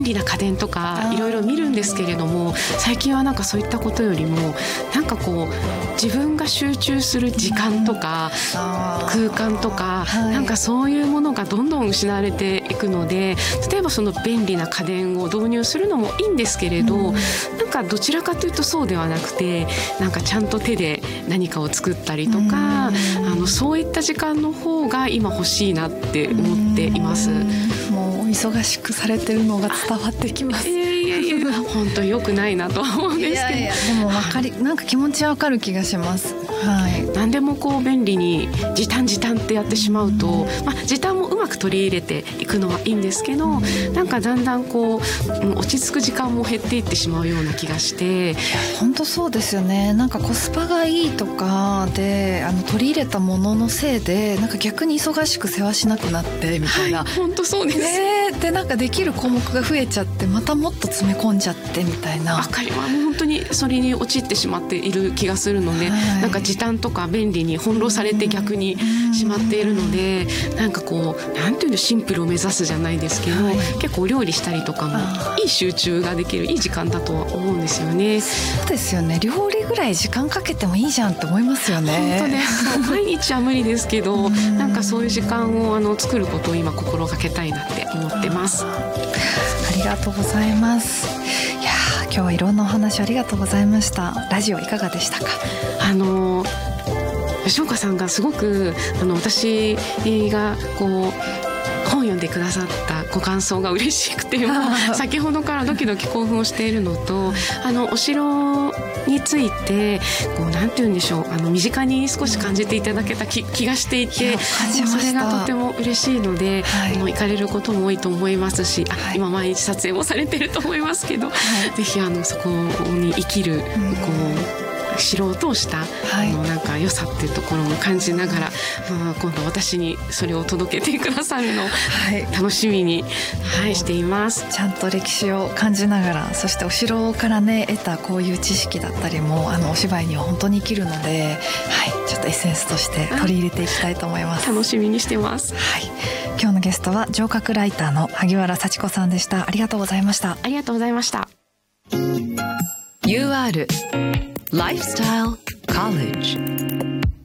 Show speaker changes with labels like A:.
A: 便利な家電とかいろいろ見るんですけれども、最近はなんかそういったことよりもなんかこう自分が集中する時間とか空間とか、なんかそういうものがどんどん失われていくので、例えばその便利な家電を導入するのもいいんですけれど、なんかどちらかというとそうではなくて、なんかちゃんと手で何かを作ったりとか、そういった時間の方が今欲しいなって思っています。
B: もう忙しくされてるのが伝わってきます。
A: 本当に良くないなと思うんですけど、
B: でもなんか気持ちわかる気がします。
A: 何でもこう便利に時短ってやってしまうと、時短もうまく取り入れていくのはいいんですけど、なんかだんだんこう落ち着く時間も減っていってしまうような気がして。
B: 本当そうですよね。なんかコスパがいいとかで取り入れたもののせいで、なんか逆に忙しく世話しなくなってみたいな、
A: 本当そうです。
B: でなんかできる項目が増えちゃって、またもっと詰め込んじゃってみたいな。
A: わかります。本当にそれに陥ってしまっている気がするので、なんか時短とか便利に翻弄されて逆にしまっているので、なんかこうなんていうの、シンプルを目指すじゃないですけど、結構お料理したりとかもいい集中ができるいい時間だとは思うんですよね。
B: そうですよね。料理ぐらい時間かけてもいいじゃんって思いますよね。
A: 本当です。毎日は無理ですけど、なんかそういう時間を作ることを今心がけたいなって思ってます。
B: ありがとうございます。いや今日はいろんなお話ありがとうございました。ラジオいかがでしたか？
A: 吉岡さんがすごく私がこう本読んでくださったご感想が嬉しくて、先ほどからドキドキ興奮をしているのと、お城についてこうなんて言うんでしょう、身近に少し感じていただけた気がしていて、それがとても嬉しいので、行かれることも多いと思いますし、今毎日撮影もされてると思いますけど、ぜひそこに生きるこう城を通したなんか良さっていうところも感じながら、今度私にそれを届けてくださるのを楽しみに、しています。
B: ちゃんと歴史を感じながら、そしてお城からね得たこういう知識だったりもお芝居には本当に生きるので、ちょっとエッセンスとして取り入れていきたいと思います。
A: 楽しみにしてます。
B: 今日のゲストは城郭ライターの萩原幸子さんでした。ありがとうございました。
A: ありがとうございました。
C: UR Lifestyle College